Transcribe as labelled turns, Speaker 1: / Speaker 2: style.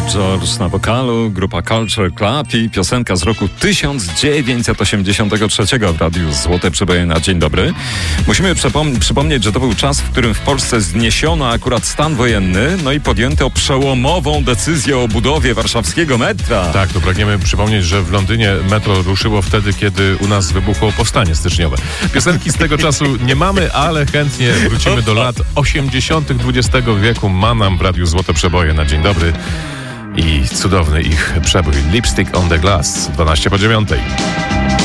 Speaker 1: George na wokalu, grupa Culture Club i piosenka z roku 1983 w Radiu Złote Przeboje na Dzień Dobry. Musimy przypomnieć, że to był czas, w którym w Polsce zniesiono akurat stan wojenny, no i podjęto przełomową decyzję o budowie warszawskiego metra.
Speaker 2: Tak, to pragniemy przypomnieć, że w Londynie metro ruszyło wtedy, kiedy u nas wybuchło powstanie styczniowe. Piosenki z tego czasu nie mamy, ale chętnie wrócimy do lat 80. XX wieku. Ma nam w Radiu Złote Przeboje na Dzień Dobry i cudowny ich przebój Lipstick on the Glass, 12 po 9.